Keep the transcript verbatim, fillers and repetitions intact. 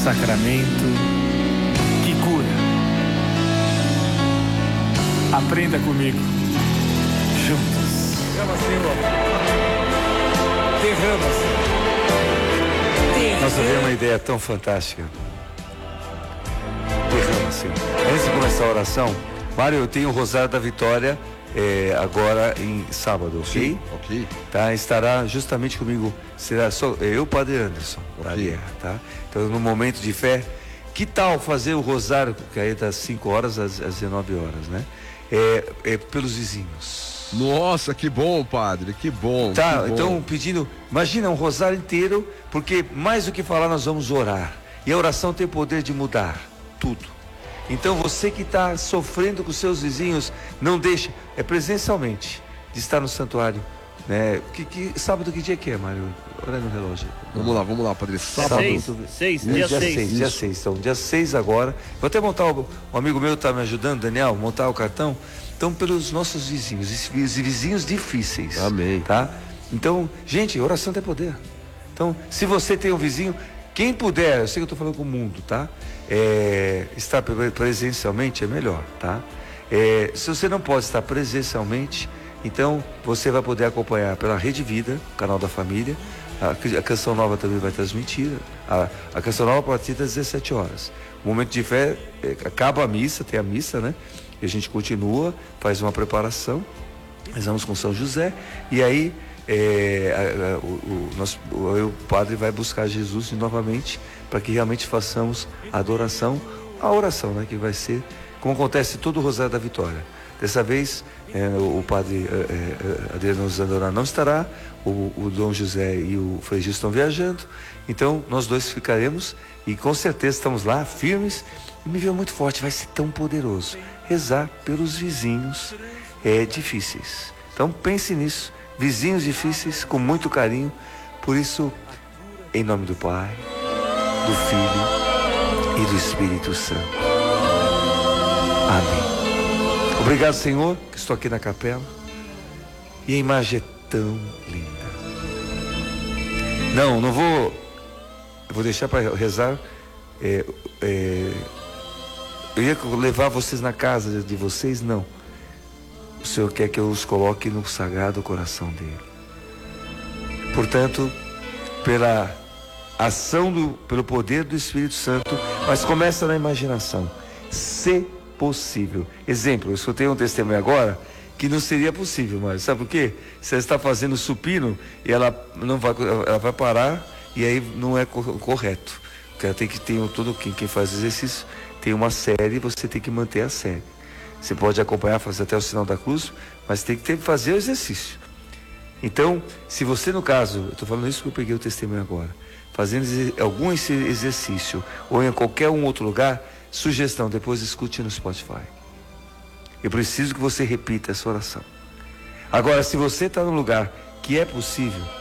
sacramento que cura. Aprenda comigo, juntos. Derrama, Senhor. Derrama, Senhor. Nossa, veio uma ideia tão fantástica. Derrama, Senhor. Antes de começar a oração, Mário, eu tenho o Rosário da Vitória é, agora em sábado, ok? Sim, ok. Tá, estará justamente comigo, será só eu, Padre Anderson, da Ok. Guerra, tá? Então, no momento de fé, que tal fazer o Rosário, que aí é das cinco horas às, às dezenove horas, né? É, é pelos vizinhos. Nossa, que bom, padre, que bom. Tá, que bom. então pedindo, imagina um rosário inteiro, porque mais do que falar nós vamos orar. E a oração tem o poder de mudar tudo. Então você que está sofrendo com seus vizinhos, não deixe, é presencialmente, de estar no santuário, né? Que, que, sábado que dia que é, Mário? Olha no relógio. Vamos lá, vamos lá, padre. Sábado. Seis, seis, dia dia seis. seis, dia seis, então dia seis agora. Vou até montar, o, um amigo meu está me ajudando, Daniel, montar o cartão. Então, pelos nossos vizinhos, e vizinhos difíceis. Amém. Tá? Então, gente, oração tem poder. Então, se você tem um vizinho, quem puder, eu sei que eu estou falando com o mundo, tá? É, estar presencialmente é melhor, tá? É, se você não pode estar presencialmente, então você vai poder acompanhar pela Rede Vida, canal da família. A, a Canção Nova também vai transmitir. A, a Canção Nova a partir das dezessete horas. O momento de fé, é, acaba a missa, tem a missa, né? E a gente continua, faz uma preparação, rezamos com São José, e aí é, a, a, o, o, nosso, o, o padre vai buscar Jesus novamente, para que realmente façamos a adoração, a oração, né? Que vai ser, como acontece todo o Rosário da Vitória. Dessa vez, é, o, o padre é, é, Adriano Zandorá não estará, o, o Dom José e o Frei Gil estão viajando, então nós dois ficaremos, e com certeza estamos lá, firmes, e me veio muito forte, vai ser tão poderoso. Rezar pelos vizinhos é difíceis. Então pense nisso, vizinhos difíceis, com muito carinho. Por isso, em nome do Pai, do Filho e do Espírito Santo. Amém. Obrigado, Senhor, que estou aqui na capela. E a imagem é tão linda. Não, não vou... Eu vou deixar para rezar... É, é, eu ia levar vocês na casa de vocês, não. O Senhor quer que eu os coloque no sagrado coração dele. Portanto, pela ação do, pelo poder do Espírito Santo, mas começa na imaginação. Se possível. Exemplo, eu escutei um testemunho agora que não seria possível, mas sabe por quê? Você está fazendo supino e ela não vai, ela vai parar e aí não é correto. Porque ela tem que ter um, todo quem, quem faz exercício tem uma série, você tem que manter a série. Você pode acompanhar, fazer até o sinal da cruz, mas tem que ter, fazer o exercício. Então, se você no caso, eu estou falando isso porque eu peguei o testemunho agora, fazendo algum exercício ou em qualquer um outro lugar, sugestão, depois escute no Spotify. Eu preciso que você repita essa oração. Agora, se você está num lugar que é possível,